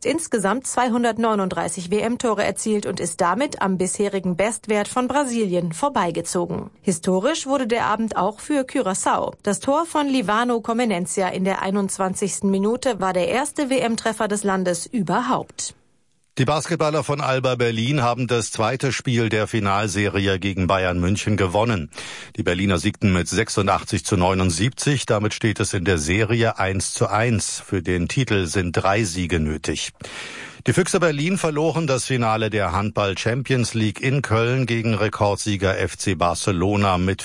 insgesamt 239 WM-Tore erzielt und ist damit am bisherigen Bestwert von Brasilien vorbeigezogen. Historisch wurde der Abend auch für Curaçao. Das Tor von Livano Comenencia in der 21. Minute war der erste WM-Treffer des Landes überhaupt. Die Basketballer von Alba Berlin haben das zweite Spiel der Finalserie gegen Bayern München gewonnen. Die Berliner siegten mit 86:79. Damit steht es in der Serie 1:1. Für den Titel sind 3 Siege nötig. Die Füchse Berlin verloren das Finale der Handball Champions League in Köln gegen Rekordsieger FC Barcelona mit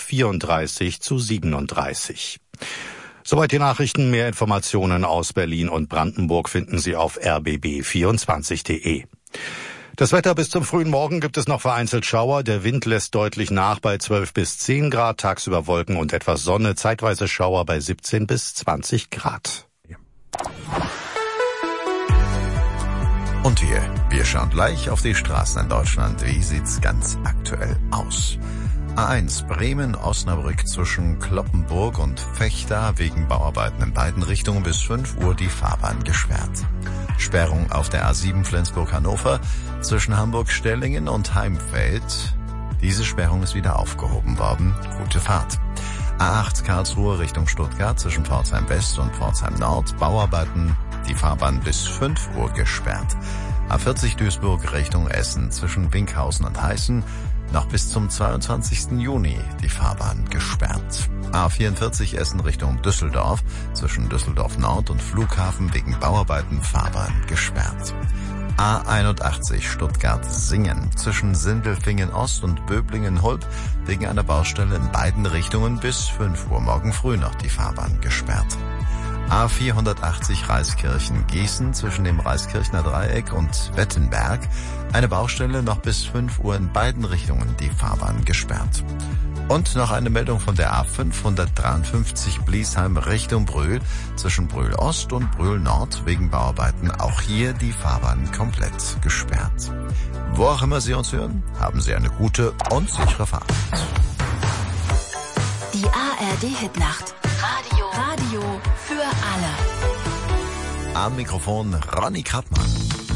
34:37. Soweit die Nachrichten. Mehr Informationen aus Berlin und Brandenburg finden Sie auf rbb24.de. Das Wetter: bis zum frühen Morgen gibt es noch vereinzelt Schauer. Der Wind lässt deutlich nach bei 12 bis 10 Grad. Tagsüber Wolken und etwas Sonne. Zeitweise Schauer bei 17 bis 20 Grad. Und wir schauen gleich auf die Straßen in Deutschland. Wie sieht's ganz aktuell aus? A1 Bremen-Osnabrück zwischen Cloppenburg und Vechta wegen Bauarbeiten in beiden Richtungen bis 5 Uhr die Fahrbahn gesperrt. Sperrung auf der A7 Flensburg-Hannover zwischen Hamburg-Stellingen und Heimfeld. Diese Sperrung ist wieder aufgehoben worden. Gute Fahrt. A8 Karlsruhe Richtung Stuttgart zwischen Pforzheim West und Pforzheim Nord. Bauarbeiten, die Fahrbahn bis 5 Uhr gesperrt. A40 Duisburg Richtung Essen zwischen Winkhausen und Heißen. Noch bis zum 22. Juni die Fahrbahn gesperrt. A44 Essen Richtung Düsseldorf zwischen Düsseldorf Nord und Flughafen wegen Bauarbeiten Fahrbahn gesperrt. A81 Stuttgart-Singen zwischen Sindelfingen Ost und Böblingen-Hulb wegen einer Baustelle in beiden Richtungen bis 5 Uhr morgen früh noch die Fahrbahn gesperrt. A480 Reiskirchen-Gießen zwischen dem Reiskirchner Dreieck und Wettenberg. Eine Baustelle, noch bis 5 Uhr in beiden Richtungen die Fahrbahn gesperrt. Und noch eine Meldung von der A553 Bliesheim Richtung Brühl zwischen Brühl Ost und Brühl Nord wegen Bauarbeiten. Auch hier die Fahrbahn komplett gesperrt. Wo auch immer Sie uns hören, haben Sie eine gute und sichere Fahrt. Die ARD-Hitnacht. Radio für alle. Am Mikrofon Ronny Krattmann.